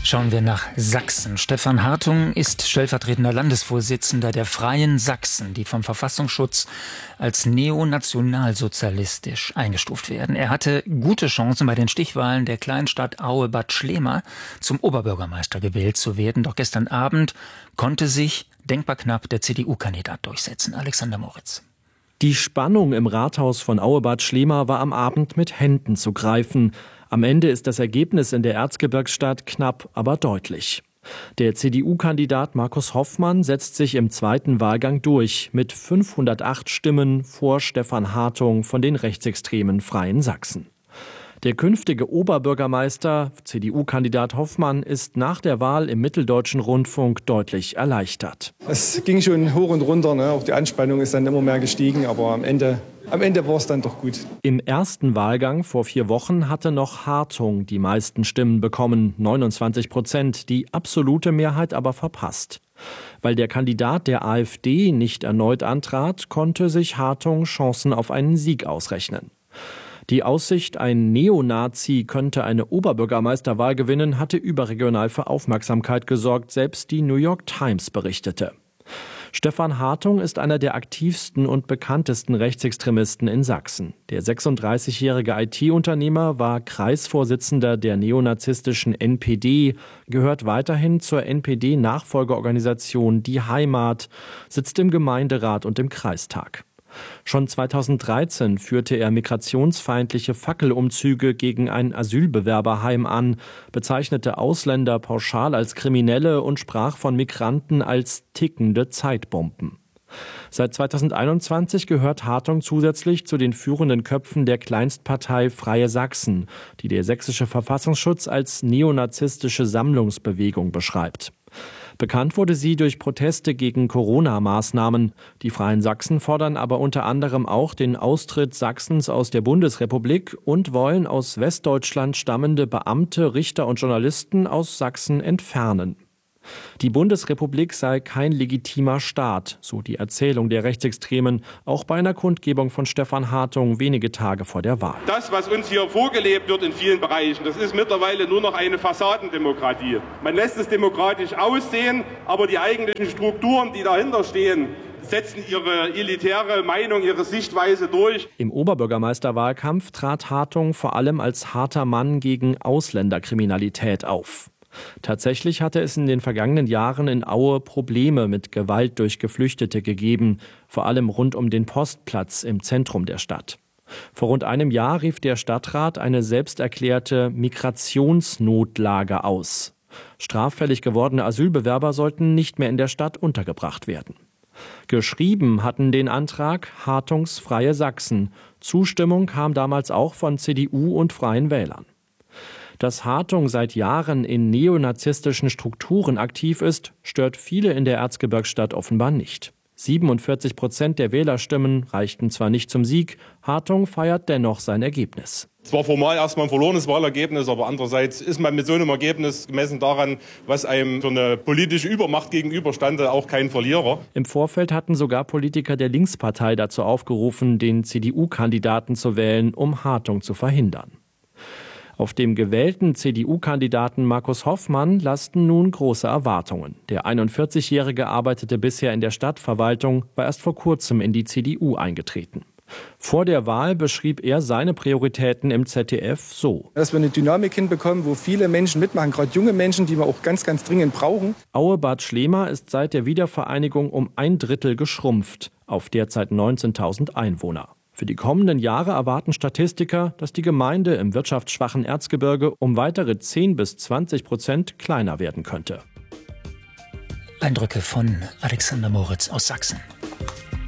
Schauen wir nach Sachsen. Stefan Hartung ist stellvertretender Landesvorsitzender der Freien Sachsen, die vom Verfassungsschutz als neonationalsozialistisch eingestuft werden. Er hatte gute Chancen, bei den Stichwahlen der Kleinstadt Aue-Bad Schlema zum Oberbürgermeister gewählt zu werden. Doch gestern Abend konnte sich denkbar knapp der CDU-Kandidat durchsetzen. Alexander Moritz. Die Spannung im Rathaus von Aue-Bad Schlema war am Abend mit Händen zu greifen. Am Ende ist das Ergebnis in der Erzgebirgsstadt knapp, aber deutlich. Der CDU-Kandidat Markus Hoffmann setzt sich im zweiten Wahlgang durch mit 508 Stimmen vor Stefan Hartung von den rechtsextremen Freien Sachsen. Der künftige Oberbürgermeister, CDU-Kandidat Hoffmann, ist nach der Wahl im Mitteldeutschen Rundfunk deutlich erleichtert. Es ging schon hoch und runter, ne? Auch die Anspannung ist dann immer mehr gestiegen, aber am Ende war es dann doch gut. Im ersten Wahlgang vor 4 Wochen hatte noch Hartung die meisten Stimmen bekommen, 29%, die absolute Mehrheit aber verpasst. Weil der Kandidat der AfD nicht erneut antrat, konnte sich Hartung Chancen auf einen Sieg ausrechnen. Die Aussicht, ein Neonazi könnte eine Oberbürgermeisterwahl gewinnen, hatte überregional für Aufmerksamkeit gesorgt, selbst die New York Times berichtete. Stefan Hartung ist einer der aktivsten und bekanntesten Rechtsextremisten in Sachsen. Der 36-jährige IT-Unternehmer war Kreisvorsitzender der neonazistischen NPD, gehört weiterhin zur NPD-Nachfolgeorganisation Die Heimat, sitzt im Gemeinderat und im Kreistag. Schon 2013 führte er migrationsfeindliche Fackelumzüge gegen ein Asylbewerberheim an, bezeichnete Ausländer pauschal als Kriminelle und sprach von Migranten als tickende Zeitbomben. Seit 2021 gehört Hartung zusätzlich zu den führenden Köpfen der Kleinstpartei Freie Sachsen, die der sächsische Verfassungsschutz als neonazistische Sammlungsbewegung beschreibt. Bekannt wurde sie durch Proteste gegen Corona-Maßnahmen. Die Freien Sachsen fordern aber unter anderem auch den Austritt Sachsens aus der Bundesrepublik und wollen aus Westdeutschland stammende Beamte, Richter und Journalisten aus Sachsen entfernen. Die Bundesrepublik sei kein legitimer Staat, so die Erzählung der Rechtsextremen, auch bei einer Kundgebung von Stefan Hartung wenige Tage vor der Wahl. Das, was uns hier vorgelebt wird in vielen Bereichen, das ist mittlerweile nur noch eine Fassadendemokratie. Man lässt es demokratisch aussehen, aber die eigentlichen Strukturen, die dahinter stehen, setzen ihre elitäre Meinung, ihre Sichtweise durch. Im Oberbürgermeisterwahlkampf trat Hartung vor allem als harter Mann gegen Ausländerkriminalität auf. Tatsächlich hatte es in den vergangenen Jahren in Aue Probleme mit Gewalt durch Geflüchtete gegeben, vor allem rund um den Postplatz im Zentrum der Stadt. Vor rund einem Jahr rief der Stadtrat eine selbsterklärte Migrationsnotlage aus. Straffällig gewordene Asylbewerber sollten nicht mehr in der Stadt untergebracht werden. Geschrieben hatten den Antrag Hartungs Freie Sachsen. Zustimmung kam damals auch von CDU und Freien Wählern. Dass Hartung seit Jahren in neonazistischen Strukturen aktiv ist, stört viele in der Erzgebirgsstadt offenbar nicht. 47% der Wählerstimmen reichten zwar nicht zum Sieg, Hartung feiert dennoch sein Ergebnis. Es war formal erstmal ein verlorenes Wahlergebnis, aber andererseits ist man mit so einem Ergebnis gemessen daran, was einem für eine politische Übermacht gegenüberstand, auch kein Verlierer. Im Vorfeld hatten sogar Politiker der Linkspartei dazu aufgerufen, den CDU-Kandidaten zu wählen, um Hartung zu verhindern. Auf dem gewählten CDU-Kandidaten Markus Hoffmann lasten nun große Erwartungen. Der 41-Jährige arbeitete bisher in der Stadtverwaltung, war erst vor kurzem in die CDU eingetreten. Vor der Wahl beschrieb er seine Prioritäten im ZDF so: Dass wir eine Dynamik hinbekommen, wo viele Menschen mitmachen, gerade junge Menschen, die wir auch ganz, ganz dringend brauchen. Aue-Bad Schlema ist seit der Wiedervereinigung um 1/3 geschrumpft, auf derzeit 19.000 Einwohner. Für die kommenden Jahre erwarten Statistiker, dass die Gemeinde im wirtschaftsschwachen Erzgebirge um weitere 10-20% kleiner werden könnte. Eindrücke von Alexander Moritz aus Sachsen.